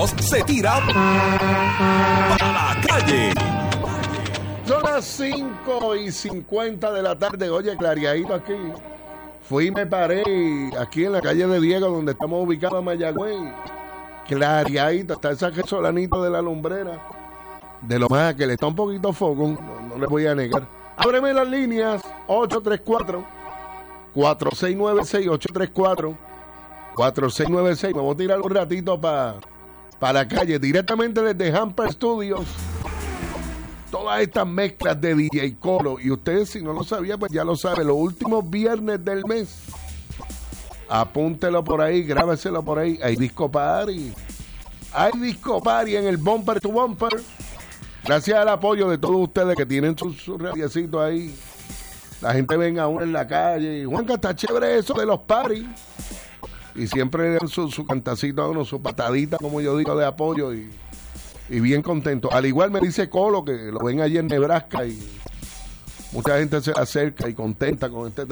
Se tira para la calle. Son las 5:50 de la tarde. Oye, clareadito aquí. Fui y me paré aquí en la calle de Diego, donde estamos ubicados en Mayagüey. Clareadito. Está esa solanito de la lumbrera. De lo más que le está un poquito fogón. No le voy a negar. Ábreme las líneas. 834-4696. 834-4696. Vamos a tirar un ratito para la calle, directamente desde Hamper Studios. Todas estas mezclas de DJ Colo. Y ustedes, si no lo sabían, pues ya lo saben. Los últimos viernes del mes. Apúntelo por ahí, grábeselo por ahí. Hay disco party. Hay disco party en el Bumper to Bumper. Gracias al apoyo de todos ustedes que tienen sus radiecitos ahí. La gente ven a uno en la calle. Juanca, está chévere eso de los parties. Y siempre le dan su cantacito a uno, su patadita, como yo digo, de apoyo y bien contento. Al igual me dice Colo, que lo ven allí en Nebraska y mucha gente se acerca y contenta con este